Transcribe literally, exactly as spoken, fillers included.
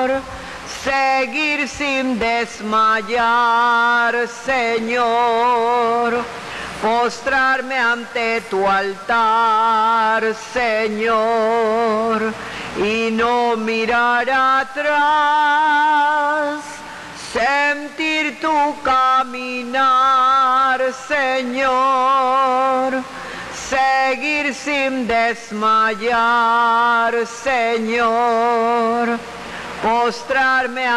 Señor, seguir sin desmayar, Señor, postrarme ante tu altar, Señor, y no mirar atrás, sentir tu caminar, Señor, seguir sin desmayar, Señor, postrarme